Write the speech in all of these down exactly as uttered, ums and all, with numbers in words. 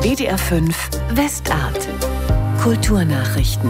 D D R fünf Westart. Kulturnachrichten.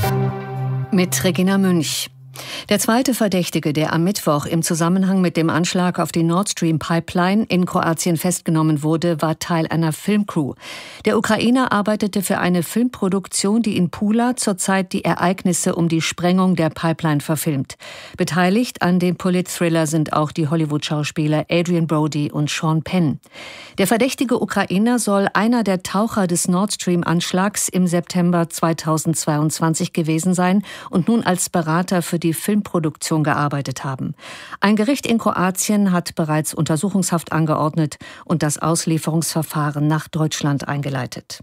Mit Regina Münch. Der zweite Verdächtige, der am Mittwoch im Zusammenhang mit dem Anschlag auf die Nord Stream Pipeline in Kroatien festgenommen wurde, war Teil einer Filmcrew. Der Ukrainer arbeitete für eine Filmproduktion, die in Pula zurzeit die Ereignisse um die Sprengung der Pipeline verfilmt. Beteiligt an dem Polit-Thriller sind auch die Hollywood-Schauspieler Adrian Brody und Sean Penn. Der verdächtige Ukrainer soll einer der Taucher des Nord Stream-Anschlags im September zweitausendzweiundzwanzig gewesen sein und nun als Berater für die Filmproduktion gearbeitet haben. Ein Gericht in Kroatien hat bereits Untersuchungshaft angeordnet und das Auslieferungsverfahren nach Deutschland eingeleitet.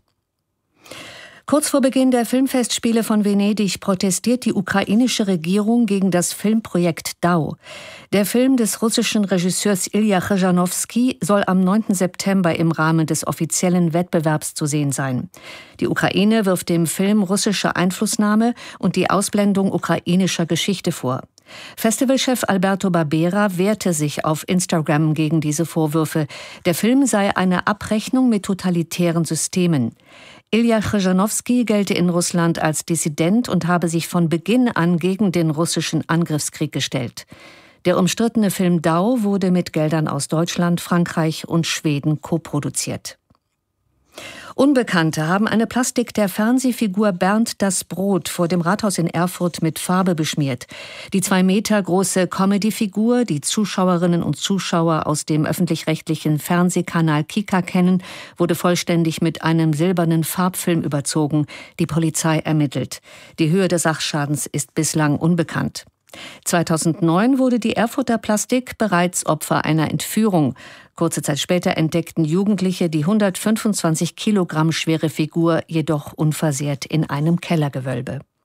Kurz vor Beginn der Filmfestspiele von Venedig protestiert die ukrainische Regierung gegen das Filmprojekt D A U. Der Film des russischen Regisseurs Ilja Chrzanowski soll am neunten September im Rahmen des offiziellen Wettbewerbs zu sehen sein. Die Ukraine wirft dem Film russische Einflussnahme und die Ausblendung ukrainischer Geschichte vor. Festivalchef Alberto Barbera wehrte sich auf Instagram gegen diese Vorwürfe. Der Film sei eine Abrechnung mit totalitären Systemen. Ilja Chrzanowski gelte in Russland als Dissident und habe sich von Beginn an gegen den russischen Angriffskrieg gestellt. Der umstrittene Film D A U wurde mit Geldern aus Deutschland, Frankreich und Schweden koproduziert. Unbekannte haben eine Plastik der Fernsehfigur Bernd das Brot vor dem Rathaus in Erfurt mit Farbe beschmiert. Die zwei Meter große Comedy-Figur, die Zuschauerinnen und Zuschauer aus dem öffentlich-rechtlichen Fernsehkanal Kika kennen, wurde vollständig mit einem silbernen Farbfilm überzogen. Die Polizei ermittelt. Die Höhe des Sachschadens ist bislang unbekannt. zweitausendneun wurde die Erfurter Plastik bereits Opfer einer Entführung. Kurze Zeit später entdeckten Jugendliche die hundertfünfundzwanzig Kilogramm schwere Figur jedoch unversehrt in einem Kellergewölbe.